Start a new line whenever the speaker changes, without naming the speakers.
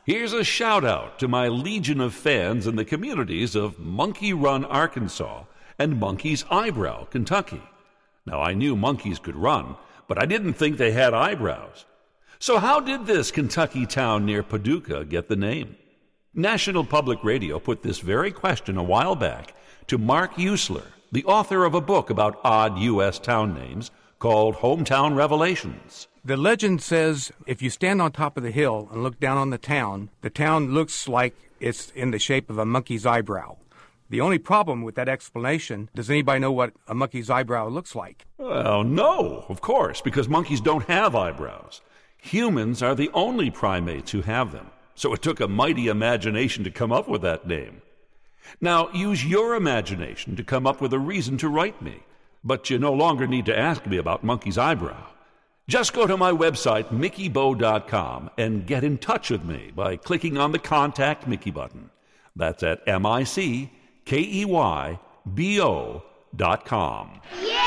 Here's a shout-out to my legion of fans in the communities of Monkey Run, Arkansas, and Monkey's Eyebrow, Kentucky. Now, I knew monkeys could run, but I didn't think they had eyebrows. So how did this Kentucky town near Paducah get the name? National Public Radio put this very question a while back to Mark Usler, the author of a book about odd U.S. town names called Hometown Revelations.
The legend says if you stand on top of the hill and look down on the town looks like it's in the shape of a monkey's eyebrow. The only problem with that explanation, does anybody know what a monkey's eyebrow looks like?
Well, no, of course, because monkeys don't have eyebrows. Humans are the only primates who have them, so it took a mighty imagination to come up with that name. Now, use your imagination to come up with a reason to write me, but you no longer need to ask me about monkey's eyebrow. Just go to my website, mickeybo.com, and get in touch with me by clicking on the Contact Mickey button. That's at MICKEYBO.com.